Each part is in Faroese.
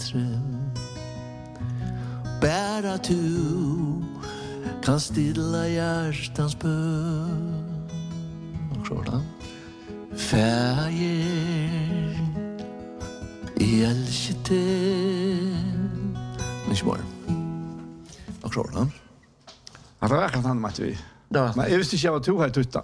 betri Bara tu kan stilla hjärtans bön Och sådan Fäger I älskete Men ikke mer Og sådan Ja, det var akkurat han, Matti. Ja. Men jeg visste ikke jeg var to her tutta.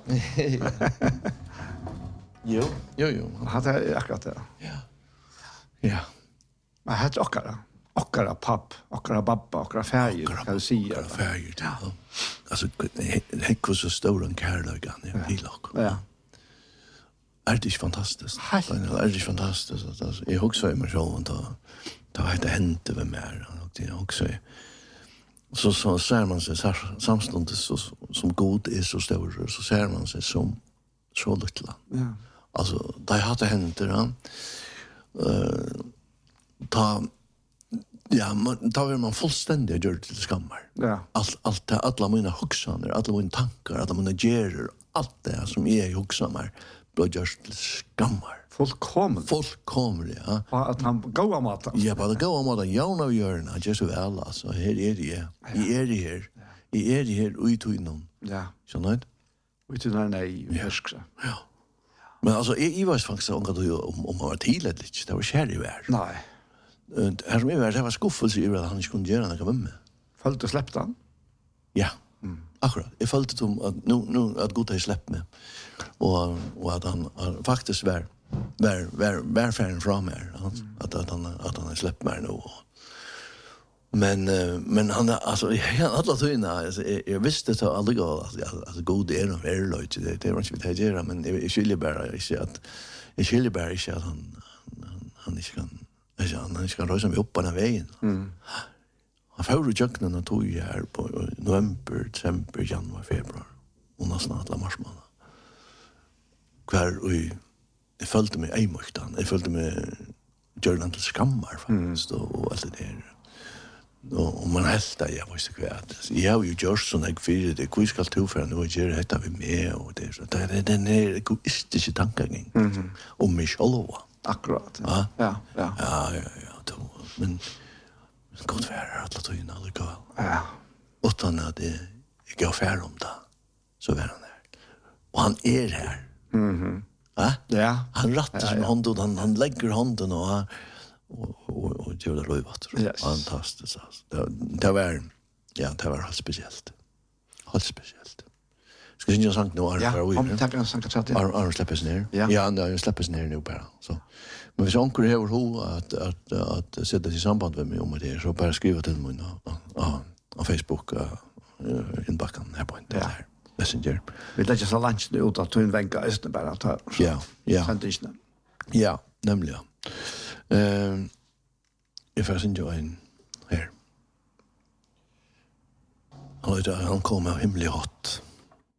Jo. Det er akkurat det. Ja. Men det er okkara papp, okkara babba, okkara färger, kan du säga. Okkara färger, ja. Alltså, det är så stor en kärlek till och. Ja. Är det inte fantastiskt? Är det inte fantastiskt? Alltså, jag också är med så då har det hänt med mer och det också. Så ser man sig samståndet som god är så stor så ser man sig som så lilla. Ja. Alltså, det har det hänt då. Då är man fullständigt gjort till skammar. Ja. Alla mina huxaner, alla mina tankar, alla mina gerer, allt det som är huxaner blir gjort till skammar. Fullkomligt, ja. Och att han går mata. Ja, bara gå om att jag nu gör det, just så väl alltså. Här är det. I är det här ut och innan. Ja. Så nöjd. Ut och nej, härsksa. Ja. Men alltså jag var faktiskt om man var tidligt lite. Det var kär i värld. Nej. Här som det var skuffelse över att han inte kunde göra något med mig. Följt och släppte han? Ja. Akkurat. Jag följde om att nu att Gud har släppt mig. Och att han faktiskt var färgen från mig. Att han har släppt mig nu. Men han alltså alla tyna jag visste det aldrig att god är en verklighet det var inte det göra men jag skulle bara inte att han inte kan han inte kan röra mig upp på den vägen. Han får ju jökna och tog här på november, december, januari, februari och nästan alla mars månad. Kvar och jag följde mig i makten. Jag följde mig Jordan till skammar faktiskt och allt det där. Och man hälta jag måste kvärt. Jag har ju gjort såna för det hur ska du för nu gör detta vi med och det så det är den egoistiska tankegång. Om mig själv. Akkurat. Ja. Men gott vara att låta in alla gå. Ja. Utan att det går färd om det. Så var han där. Och han är här. Ja. Han rattar sin hand och han lägger handen och gör det rövat. Yes. Fantastiskt alltså. Det var helt speciellt. Helt speciellt. Ska jag inte nu Ja, om det tackar sankt chat. Ar släppes ner. Ja, jag släppes ner nu bara. Så. Men hvis onkel har ho att sätta sig i samband med mig om det så bara skriva till mig på Facebook in backen här på inte där. Messenger. Vi lägger så lunch nu ut att tun vänka är bara att ta. Ja. Sandisen. Ja, nämligen. If I send you in här. Han kom av himlig hot.